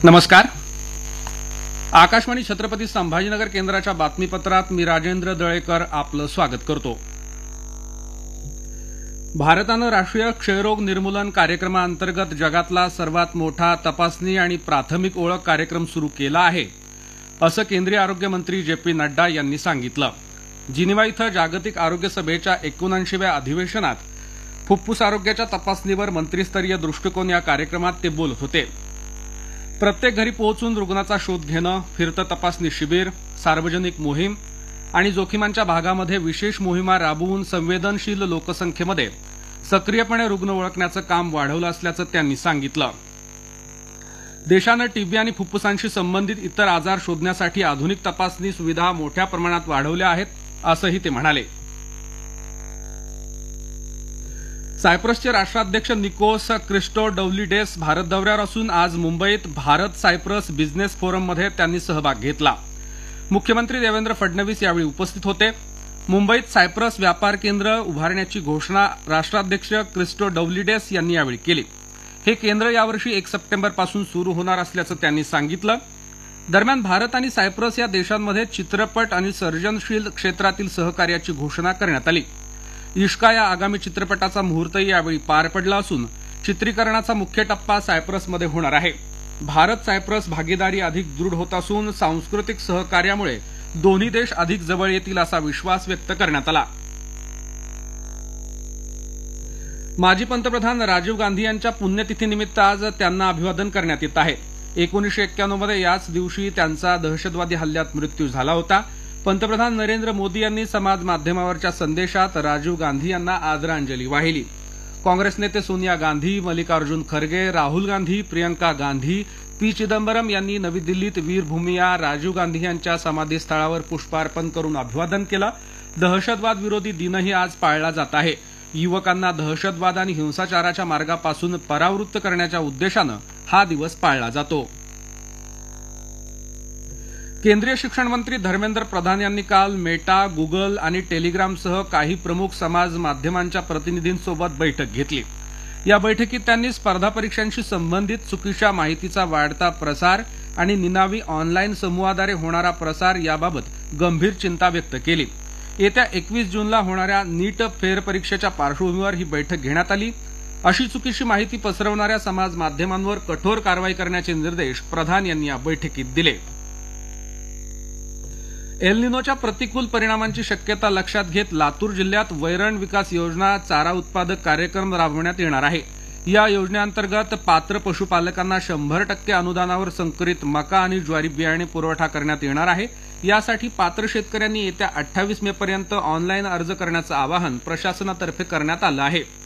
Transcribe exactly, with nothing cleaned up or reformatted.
नमस्कार. आकाशवाणी छत्रपती संभाजीनगर केंद्राच्या बातमीपत्रात मी राजेंद्र दळेकर आपलं स्वागत करतो. भारतानं राष्ट्रीय क्षयरोग निर्मूलन कार्यक्रमाअंतर्गत जगातला सर्वात मोठा तपासणी आणि प्राथमिक ओळख कार्यक्रम सुरू केला आहे, असं केंद्रीय आरोग्य मंत्री जे पी नड्डा यांनी सांगितलं. जिनिव्हा इथं जागतिक आरोग्य सभेच्या एकोणऐंशीव्या अधिवेशनात फुफ्फुस आरोग्याच्या तपासणीवर मंत्रिस्तरीय दृष्टिकोन या कार्यक्रमात ते बोलत होते. प्रत्येक घरी पोहोचून रुग्णाचा शोध घेणं, फिरतं तपासणी शिबिर, सार्वजनिक मोहीम आणि जोखीमांच्या भागामध्ये विशेष मोहिमा राबवून संवेदनशील लोकसंख्येमध्ये सक्रियपणे रुग्ण ओळखण्याचं काम वाढवलं असल्याचं त्यांनी सांगितलं. देशानं टीबी आणि फुफ्फुसांशी संबंधित इतर आजार शोधण्यासाठी आधुनिक तपासणी सुविधा मोठ्या प्रमाणात वाढवल्या आहेत, असंही ते म्हणाले. सायप्रसचे राष्ट्राध्यक्ष निकोस क्रिस्टोडौलिडेस भारत दौऱ्यावर असून आज मुंबईत भारत सायप्रस बिझनेस फोरममध्ये त्यांनी सहभाग घेतला. मुख्यमंत्री देवेंद्र फडणवीस यावेळी उपस्थित होते. मुंबईत सायप्रस व्यापार केंद्र उभारण्याची घोषणा राष्ट्राध्यक्ष क्रिस्टोडौलिडेस यांनी यावेळी केली. हे केंद्र यावर्षी एक सप्टेंबरपासून सुरू होणार असल्याचं त्यांनी सांगितलं. दरम्यान भारत आणि सायप्रस या देशांमध्ये चित्रपट आणि सर्जनशील क्षेत्रातील सहकार्याची घोषणा करण्यात आली. इश्का या आगामी चित्रपटाचा मुहूर्तही यावेळी पार पडला असून चित्रीकरणाचा मुख्य टप्पा सायप्रसमध्ये होणार आहे. भारत सायप्रस भागीदारी अधिक दृढ होत असून सांस्कृतिक सहकार्यामुळे दोन्ही देश अधिक जवळ येतील असा विश्वास व्यक्त करण्यात आला. माजी पंतप्रधान राजीव गांधी यांच्या पुण्यतिथीनिमित्त आज त्यांना अभिवादन करण्यात येत आहे. एकोणीसशे एक्क्याण्णव मध्ये याच दिवशी त्यांचा दहशतवादी हल्ल्यात मृत्यू झाला होता. पंतप्रधान नरेंद्र मोदी यांनी समाज माध्यमावरच्या संदेशात राजीव गांधी यांना आदरांजली वाहिली. काँग्रेस नेते सोनिया गांधी, मल्लिकार्जुन खरगे, राहुल गांधी, प्रियंका गांधी, पी चिदंबरम यांनी नवी दिल्लीत वीरभूमी या राजीव गांधी यांच्या समाधीस्थळावर पुष्पार्पण करून अभिवादन केलं. दहशतवाद विरोधी दिनही आज पाळला जात आहे. युवकांना दहशतवाद आणि हिंसाचाराच्या मार्गापासून परावृत्त करण्याच्या उद्देशानं हा दिवस पाळला जातो. केंद्रीय शिक्षण मंत्री धर्मेंद्र प्रधान यांनी काल मेटा, गुगल आणि टेलिग्रामसह काही प्रमुख समाज माध्यमांच्या प्रतिनिधींसोबत बैठक घेतली. या बैठकीत त्यांनी स्पर्धा परीक्षांशी संबंधित चुकीच्या माहितीचा वाढता प्रसार आणि निनावी ऑनलाईन समूहाद्वारे होणारा प्रसार याबाबत गंभीर चिंता व्यक्त केली. येत्या एकवीस जूनला होणाऱ्या नीट फेरपरीक्षेच्या पार्श्वभूमीवर ही बैठक घेण्यात आली. अशी चुकीची माहिती पसरवणाऱ्या समाज माध्यमांवर कठोर कारवाई करण्याचे निर्देश प्रधान यांनी या बैठकीत दिले. एल निनोच्या प्रतिकूल परिणामांची शक्यता लक्षात घेत लातूर जिल्ह्यात वैरण विकास योजना चारा उत्पादक कार्यक्रम राबवण्यात येणार आहे. या योजनेअंतर्गत पात्र पशुपालकांना शंभर टक्के अनुदानावर संकरित मका आणि ज्वारी बियाणे पुरवठा करण्यात येणार आहे. यासाठी पात्र शेतकऱ्यांनी येत्या अठ्ठावीस मे पर्यंत ऑनलाईन अर्ज करण्याचं आवाहन प्रशासनातर्फे करण्यात आलं आहे.